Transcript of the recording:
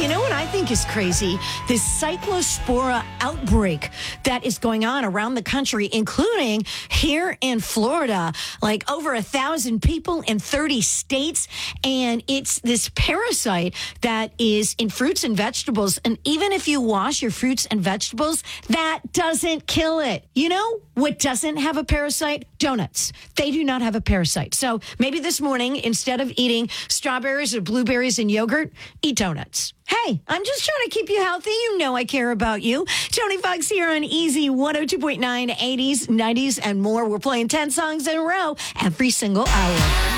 you know what I think is crazy? This cyclospora outbreak that is going on around the country, including here in Florida, like over 1,000 people in 30 states. And it's this parasite that is in fruits and vegetables. And even if you wash your fruits and vegetables, that doesn't kill it. You know what doesn't have a parasite? Donuts. They do not have a parasite. So maybe this morning, instead of eating strawberries or blueberries and yogurt, eat donuts. Hey, I'm just trying to keep you healthy. You know I care about you. Tony Fox here on Easy 102.9, 80s, 90s, and more. We're playing 10 songs in a row every single hour.